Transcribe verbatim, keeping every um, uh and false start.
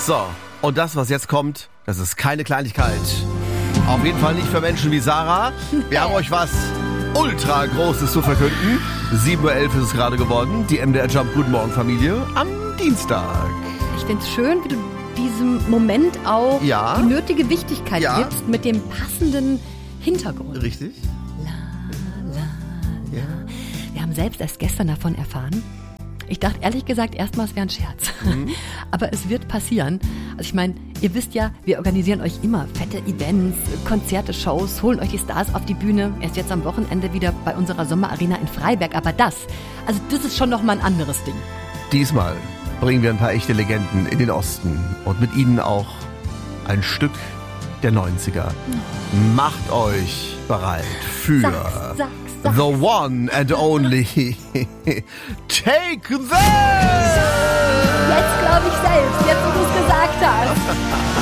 So, und das, was jetzt kommt, das ist keine Kleinigkeit. Auf jeden Fall nicht für Menschen wie Sarah. Wir haben euch was ultra Großes zu verkünden. sieben Uhr elf ist es gerade geworden. Die M D R Jump Guten Morgen Familie am Dienstag. Ich finde es schön, wie du diesem Moment auch Ja. die nötige Wichtigkeit Ja. gibst mit dem passenden Hintergrund. Richtig? La, la, la. Wir haben selbst erst gestern davon erfahren. Ich dachte ehrlich gesagt erstmal, es wäre ein Scherz. Mhm. Aber es wird passieren. Also ich meine, ihr wisst ja, wir organisieren euch immer fette Events, Konzerte, Shows, holen euch die Stars auf die Bühne. Erst jetzt am Wochenende wieder bei unserer Sommerarena in Freiberg. Aber das, also das ist schon nochmal ein anderes Ding. Diesmal bringen wir ein paar echte Legenden in den Osten und mit ihnen auch ein Stück der neunziger. Macht euch bereit für Sag's, sag's, sag's. the one and only Take That! Jetzt glaube